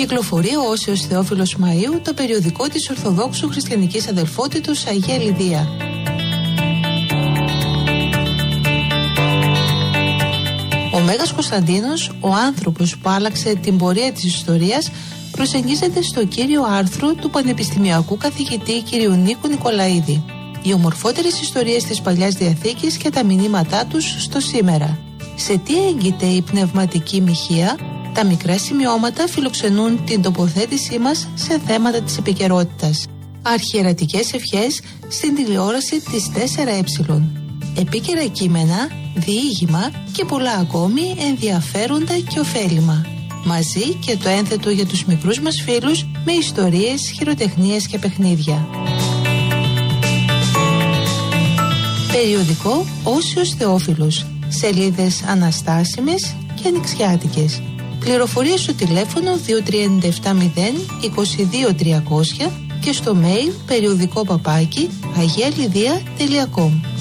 Κυκλοφορεί ο Όσιος Θεόφιλος Μαΐου, το περιοδικό της Ορθοδόξου Χριστιανικής Αδελφότητος Αγία Λιδία. Ο Μέγας Κωνσταντίνος, ο άνθρωπος που άλλαξε την πορεία της ιστορίας, προσεγγίζεται στο κύριο άρθρο του πανεπιστημιακού καθηγητή κ. Νίκου Νικολαίδη. Οι ομορφότερες ιστορίες της Παλιάς Διαθήκης και τα μηνύματά τους στο σήμερα. Σε τι έγκυται η πνευματική μοιχεία? Τα μικρά σημειώματα φιλοξενούν την τοποθέτησή μας σε θέματα της επικαιρότητας. Αρχιερατικές ευχές στην τηλεόραση της 4Ε. Επίκαιρα κείμενα, διήγημα και πολλά ακόμη ενδιαφέροντα και ωφέλιμα. Μαζί και το ένθετο για τους μικρούς μας φίλους με ιστορίες, χειροτεχνίες και παιχνίδια. Περιοδικό Όσιος Θεόφιλος. Σελίδες αναστάσιμες και ανοιξιάτικες. Πληροφορίες στο τηλέφωνο 2397 0 22 300 και στο mail περιοδικό @agialidea.com.